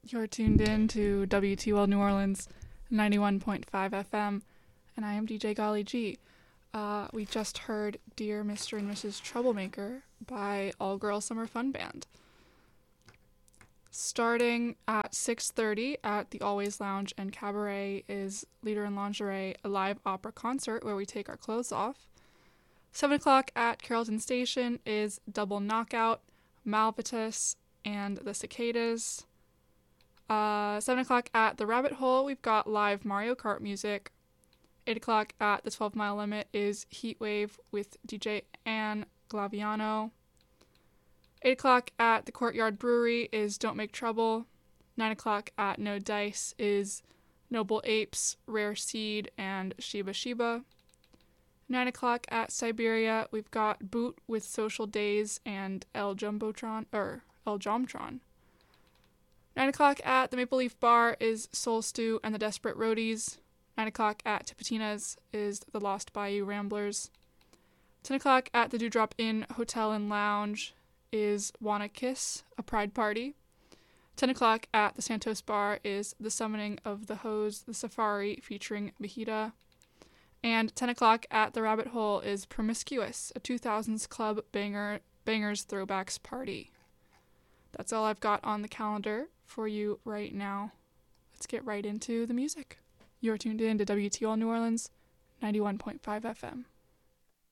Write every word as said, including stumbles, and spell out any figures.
You're tuned in to W T L New Orleans ninety-one point five F M, and I am D J Golly G. Uh, we just heard Dear Mister and Missus Troublemaker by All Girls Summer Fun Band. Starting at six thirty at the Always Lounge and Cabaret is Leader in Lingerie, a live opera concert where we take our clothes off. seven o'clock at Carrollton Station is Double Knockout, Malvitus, and the Cicadas. Uh, seven o'clock at the Rabbit Hole, we've got live Mario Kart music. eight o'clock at the twelve mile limit is Heatwave with D J Ann Glaviano. eight o'clock at the Courtyard Brewery is Don't Make Trouble. nine o'clock at No Dice is Noble Apes, Rare Seed, and Shiba Shiba. nine o'clock at Siberia, we've got Boot with Social Days and El Jumbotron, or El Jomtron. nine o'clock at the Maple Leaf Bar is Soul Stew and the Desperate Roadies. nine o'clock at Tipitina's is the Lost Bayou Ramblers. ten o'clock at the Dewdrop Inn Hotel and Lounge is Wanna Kiss, a Pride Party. ten o'clock at the Santos Bar is The Summoning of the Hose, the Safari featuring Mahita. And ten o'clock at the Rabbit Hole is Promiscuous, a two thousands club banger bangers throwbacks party. That's all I've got on the calendar for you right now. Let's get right into the music. You're tuned in to W T L New Orleans, ninety-one point five F M.